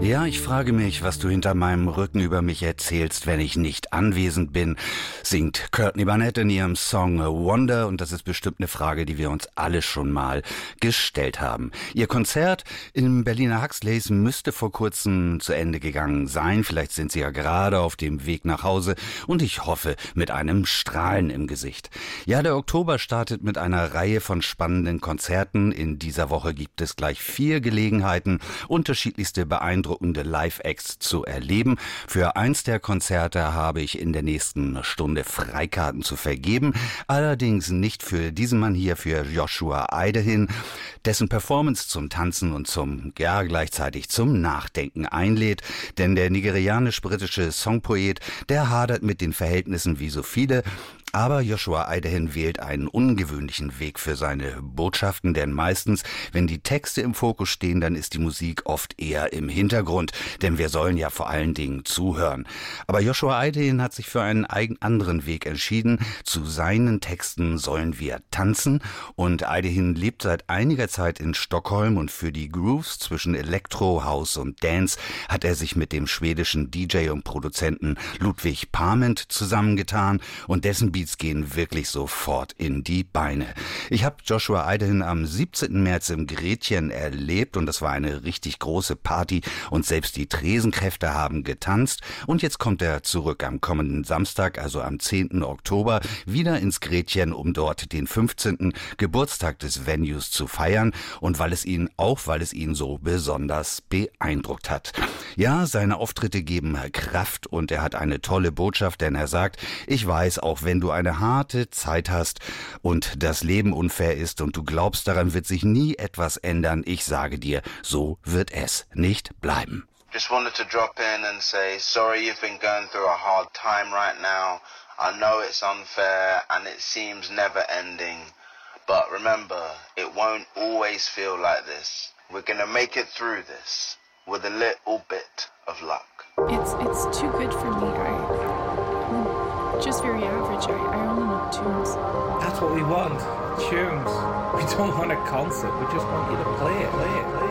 Ja, ich frage mich, was du hinter meinem Rücken über mich erzählst, wenn ich nicht anwesend bin, singt Courtney Barnett in ihrem Song Wonder, und das ist bestimmt eine Frage, die wir uns alle schon mal gestellt haben. Ihr Konzert im Berliner Huxleys müsste vor kurzem zu Ende gegangen sein. Vielleicht sind sie ja gerade auf dem Weg nach Hause und ich hoffe mit einem Strahlen im Gesicht. Ja, der Oktober startet mit einer Reihe von spannenden Konzerten. In dieser Woche gibt es gleich 4 Gelegenheiten, unterschiedlichste beeindruckende Live-Acts zu erleben. Für eins der Konzerte habe ich in der nächsten Stunde Freikarten zu vergeben. Allerdings nicht für diesen Mann hier, für Joshua Eidehin, dessen Performance zum Tanzen und gleichzeitig zum Nachdenken einlädt. Denn der nigerianisch-britische Songpoet, der hadert mit den Verhältnissen wie so viele. Aber Joshua Eidehin wählt einen ungewöhnlichen Weg für seine Botschaften, denn meistens, wenn die Texte im Fokus stehen, dann ist die Musik oft eher im Hintergrund, denn wir sollen ja vor allen Dingen zuhören. Aber Joshua Eidehin hat sich für einen anderen Weg entschieden. Zu seinen Texten sollen wir tanzen, und Eidehin lebt seit einiger Zeit in Stockholm, und für die Grooves zwischen Elektro, House und Dance hat er sich mit dem schwedischen DJ und Produzenten Ludwig Parment zusammengetan, und dessen Beats gehen wirklich sofort in die Beine. Ich habe Joshua Eidehin am 17. März im Gretchen erlebt, und das war eine richtig große Party, und selbst die Tresenkräfte haben getanzt, und jetzt kommt er zurück am kommenden Samstag, also am 10. Oktober, wieder ins Gretchen, um dort den 15. Geburtstag des Venues zu feiern, und weil es ihn so besonders beeindruckt hat. Ja, seine Auftritte geben Kraft, und er hat eine tolle Botschaft, denn er sagt: Ich weiß, auch wenn du eine harte Zeit hast und das Leben unfair ist und du glaubst, daran wird sich nie etwas ändern, ich sage dir, so wird es nicht bleiben. Just wanted to drop in and say sorry you've been going through a hard time right now. I know it's unfair and it seems never ending. But remember, it won't always feel like this. We're gonna make it through this with a little bit of luck. It's too good for me. I'm just very average. I only know tunes. That's what we want, tunes. We don't want a concert. We just want you to play it.